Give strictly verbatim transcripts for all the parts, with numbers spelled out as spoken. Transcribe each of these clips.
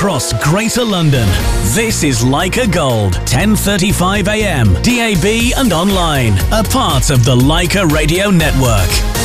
across Greater London. This is Leica Gold, ten thirty-five a m, D A B and online. A part of the Leica Radio Network.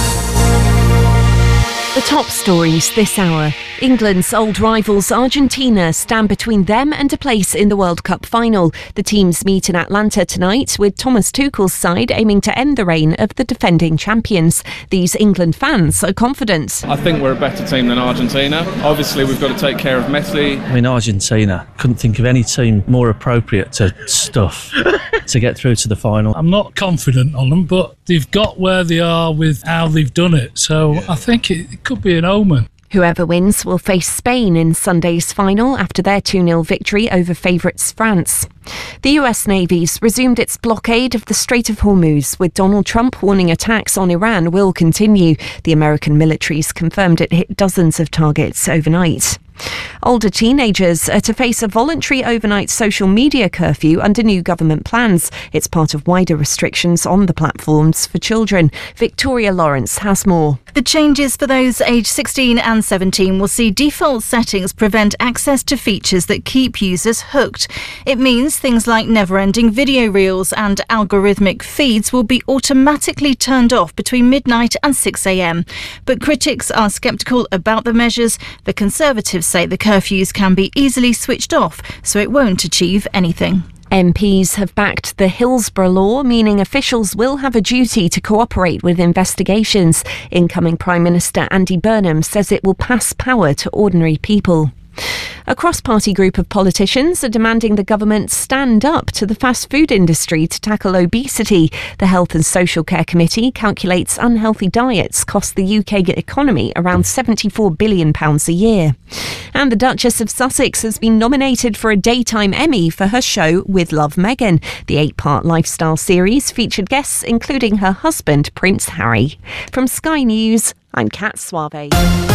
The top stories this hour. England's old rivals Argentina stand between them and a place in the World Cup final. The teams meet in Atlanta tonight, with Thomas Tuchel's side aiming to end the reign of the defending champions. These England fans are confident. I think we're a better team than Argentina. Obviously, we've got to take care of Messi. I mean, Argentina, couldn't think of any team more appropriate to stuff to get through to the final. I'm not confident on them, but they've got where they are with how they've done it, so yeah. I think it, it could be an omen. Whoever wins will face Spain in Sunday's final after their two nil victory over favourites France. The U S Navy's resumed its blockade of the Strait of Hormuz, with Donald Trump warning attacks on Iran will continue. The American military's confirmed it hit dozens of targets overnight. Older teenagers are to face a voluntary overnight social media curfew under new government plans. It's part of wider restrictions on the platforms for children. Victoria Lawrence has more. The changes for those aged sixteen and seventeen will see default settings prevent access to features that keep users hooked. It means things like never-ending video reels and algorithmic feeds will be automatically turned off between midnight and six a m. But critics are sceptical about the measures. The Conservatives say the curfews can be easily switched off, so it won't achieve anything. M Ps have backed the Hillsborough Law, meaning officials will have a duty to cooperate with investigations. Incoming Prime Minister Andy Burnham says it will pass power to ordinary people. A cross-party group of politicians are demanding the government stand up to the fast food industry to tackle obesity. The Health and Social Care Committee calculates unhealthy diets cost the U K economy around seventy-four billion pounds a year. And the Duchess of Sussex has been nominated for a Daytime Emmy for her show With Love Meghan. The eight-part lifestyle series featured guests including her husband, Prince Harry. From Sky News, I'm Kat Suave.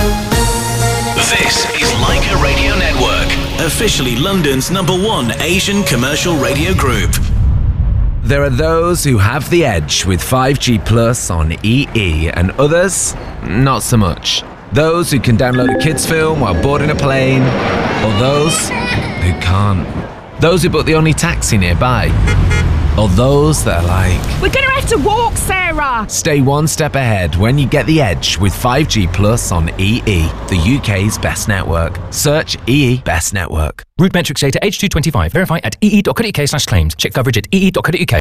This is Leica Radio Network, officially London's number one Asian commercial radio group. There are those who have the edge with five G Plus on E E, and others, not so much. Those who can download a kids' film while boarding a plane, or those who can't. Those who book the only taxi nearby, or those that are like, we're going to have to walk, Sarah! Stay one step ahead when you get the edge with five G Plus on E E, the U K's best network. Search E E Best Network. Route metrics data H two twenty-five. Verify at ee.co.uk slash claims. Check coverage at ee.co.uk.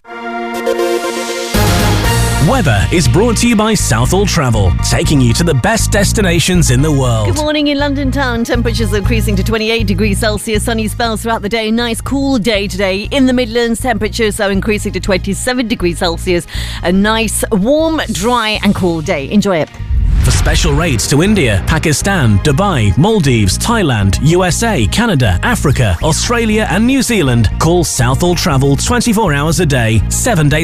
Weather is brought to you by Southall Travel, taking you to the best destinations in the world. Good morning in London town. Temperatures are increasing to twenty-eight degrees Celsius. Sunny spells throughout the day. Nice cool day today. In the Midlands, temperatures are increasing to twenty-seven degrees Celsius. A nice, warm, dry and cool day. Enjoy it. For special rates to India, Pakistan, Dubai, Maldives, Thailand, U S A, Canada, Africa, Australia and New Zealand, call Southall Travel twenty-four hours a day, seven days